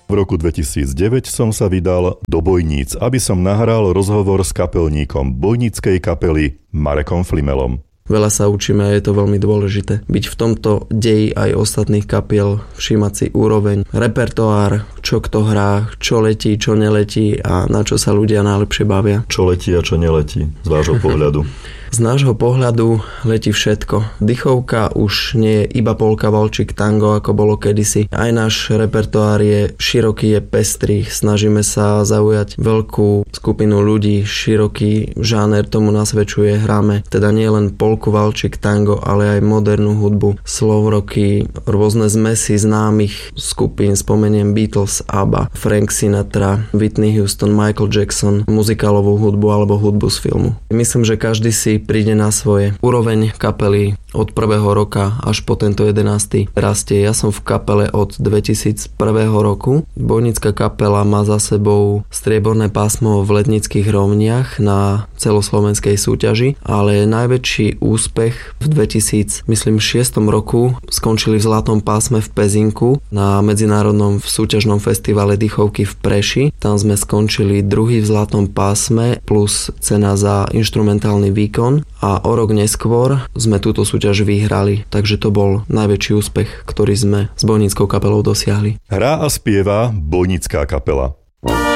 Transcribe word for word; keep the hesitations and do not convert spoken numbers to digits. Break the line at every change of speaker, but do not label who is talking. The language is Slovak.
V roku dvetisícdeväť som sa vydal do Bojníc, aby som nahral rozhovor s kapelníkom bojníckej kapely Marekom Flimelom.
Veľa sa učíme a je to veľmi dôležité. Byť v tomto deji aj ostatných kapiel, všímať si úroveň, repertoár, čo kto hrá, čo letí, čo neletí a na čo sa ľudia najlepšie bavia.
Čo letí a čo neletí z vášho pohľadu?
Z nášho pohľadu letí všetko. Dychovka už nie je iba polka, valčík, tango, ako bolo kedysi. Aj náš repertoár je široký, je pestrý. Snažíme sa zaujať veľkú skupinu ľudí, široký žáner tomu nasvedčuje. Hráme teda nie len polku, valčík, tango, ale aj modernú hudbu, slow rocky, rôzne zmesy známych skupín. Spomeniem Beatles, ABBA, Frank Sinatra, Whitney Houston, Michael Jackson, muzikálovú hudbu alebo hudbu z filmu. Myslím, že každý si príde na svoje. Úroveň kapely od prvého roka až po tento jedenásty rastie. Ja som v kapele od dvetisícjeden roku. Bojnická kapela má za sebou strieborné pásmo v Letnických rovniach na celoslovenskej súťaži, ale najväčší úspech v dvetisícšesť roku skončili v zlatom pásme v Pezinku na medzinárodnom súťažnom festivale Dychovky v Preši. Tam sme skončili druhý v zlatom pásme plus cena za inštrumentálny výkon a o rok neskôr sme túto súťaž vyhrali, takže to bol najväčší úspech, ktorý sme s bojnickou kapelou dosiahli.
Hrá a spieva bojnická kapela.